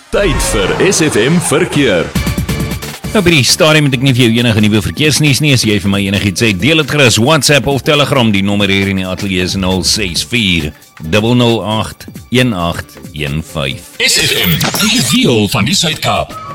Tyd vir SFM Verkeer. Nou by die stadium moet ek nie vir jou enige nuwe verkeersnuus nie. As jy vir my enigiets sê, deel het gerus WhatsApp of Telegram. Die nommer hier in die ateljee is 064 008 1815. SFM, die wiel van die Suid-Kaap.